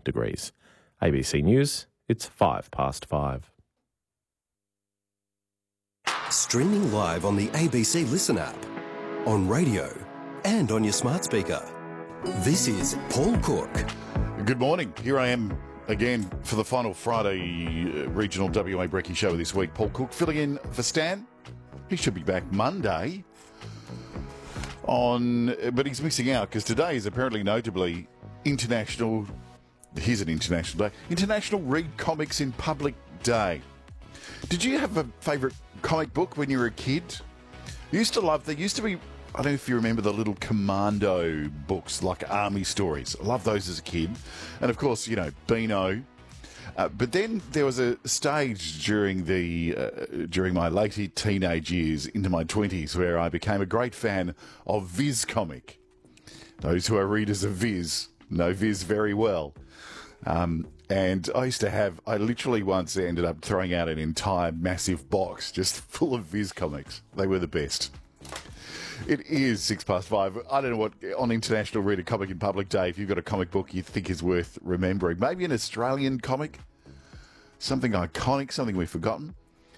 degrees. ABC News, it's 5:05. Streaming live on the ABC Listen app, on radio and on your smart speaker. This is Paul Cook. Good morning. Here I am again for the final Friday regional WA Brekkie show this week. Paul Cook filling in for Stan. He should be back Monday but he's missing out because today is apparently notably International Read Comics in Public Day. Did you have a favourite comic book when you were a kid? There used to be, I don't know if you remember the little commando books, like army stories. I loved those as a kid. And of course, Beano. But then there was a stage during my late teenage years into my 20s where I became a great fan of Viz Comic. Those who are readers of Viz know Viz very well. And I literally once ended up throwing out an entire massive box just full of Viz comics. They were the best. It is 5:06. I don't know what, on International Read a Comic in Public Day, if you've got a comic book you think is worth remembering. Maybe an Australian comic, something iconic, something we've forgotten.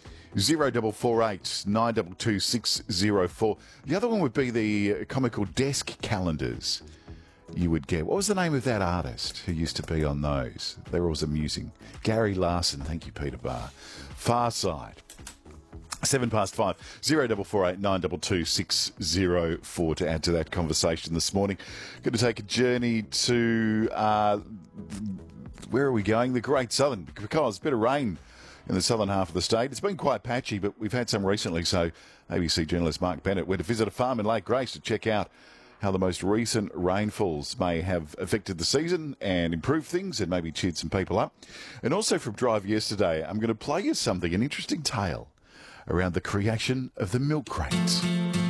0448 922 604. The other one would be the comical desk calendars you would get. What was the name of that artist who used to be on those? They were always amusing. Gary Larson. Thank you, Peter Barr. Far Side. 5:07. 0448 922 604 to add to that conversation this morning. Going to take a journey to, where are we going? The Great Southern, because a bit of rain in the southern half of the state. It's been quite patchy, but we've had some recently, so ABC journalist Mark Bennett went to visit a farm in Lake Grace to check out how the most recent rainfalls may have affected the season and improved things and maybe cheered some people up. And also from Drive yesterday, I'm going to play you something, an interesting tale around the creation of the milk crates.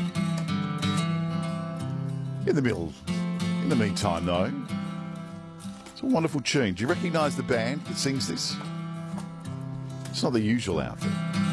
In the meantime, though, it's a wonderful tune. Do you recognise the band that sings this? It's not the usual outfit.